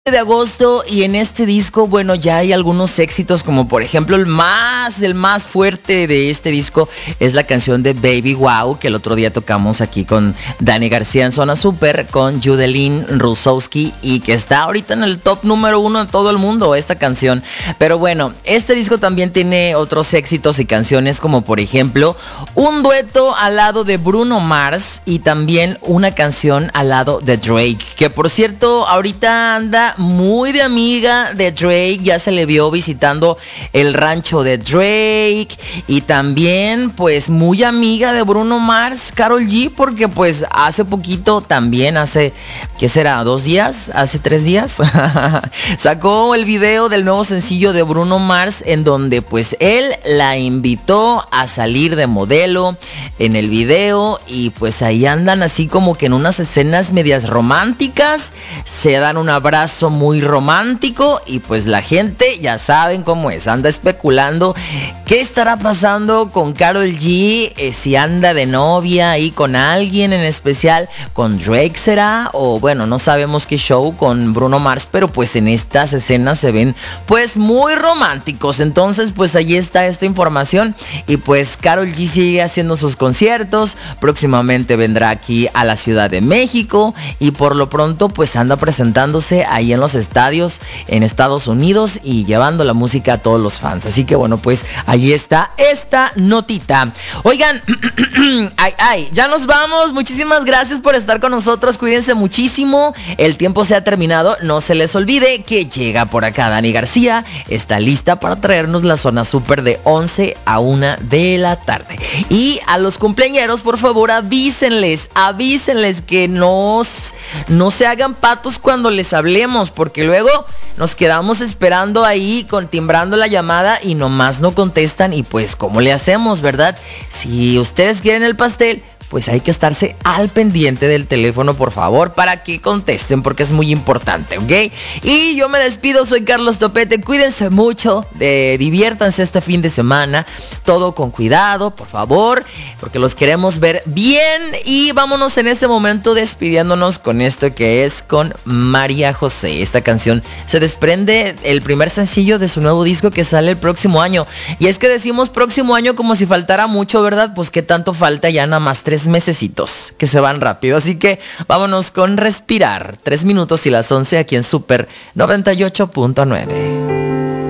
de agosto y en este disco, bueno, ya hay algunos éxitos, como por ejemplo el más fuerte de este disco es la canción de Baby Wow, que el otro día tocamos aquí con Dani García en Zona Super, con Judelin Rusowski, y que está ahorita en el top número 1 en todo el mundo esta canción. Pero bueno, este disco también tiene otros éxitos y canciones, como por ejemplo un dueto al lado de Bruno Mars y también una canción al lado de Drake, que por cierto ahorita anda muy de amiga de Drake, ya se le vio visitando el rancho de Drake, y también pues muy amiga de Bruno Mars, Karol G, porque pues hace poquito también, ¿qué será? ¿2 días? ¿Hace 3 días? Sacó el video del nuevo sencillo de Bruno Mars, en donde pues él la invitó a salir de modelo en el video, y pues ahí andan así como que en unas escenas medias románticas, se dan un abrazo muy romántico, y pues la gente ya saben cómo es, anda especulando qué estará pasando con Karol G, si anda de novia ahí con alguien en especial, con Drake será, o bueno, no sabemos qué show con Bruno Mars, pero pues en estas escenas se ven pues muy románticos. Entonces pues ahí está esta información, y pues Karol G sigue haciendo sus conciertos, próximamente vendrá aquí a la Ciudad de México, y por lo pronto pues anda presentándose ahí en los estadios en Estados Unidos y llevando la música a todos los fans. Así que bueno, pues ahí está esta notita. Oigan, ya nos vamos. Muchísimas gracias por estar con nosotros. Cuídense muchísimo. El tiempo se ha terminado. No se les olvide que llega por acá Dani García. Está lista para traernos la Zona Super de 11 a 1 de la tarde. Y a los cumpleañeros, por favor, avísenles que no se hagan patos cuando les hablemos, porque luego nos quedamos esperando ahí timbrando la llamada y nomás no contestan, y pues ¿cómo le hacemos, verdad? Si ustedes quieren el pastel, pues hay que estarse al pendiente del teléfono, por favor, para que contesten, porque es muy importante, ¿ok? Y yo me despido, soy Carlos Topete, cuídense mucho, diviértanse este fin de semana, todo con cuidado, por favor, porque los queremos ver bien, y vámonos en este momento despidiéndonos con esto que es con María José. Esta canción se desprende el primer sencillo de su nuevo disco que sale el próximo año, y es que decimos próximo año como si faltara mucho, ¿verdad? Pues qué tanto falta, ya nada más 3 mesecitos que se van rápido, así que vámonos con Respirar. 3 minutos y las 11 aquí en Super 98.9.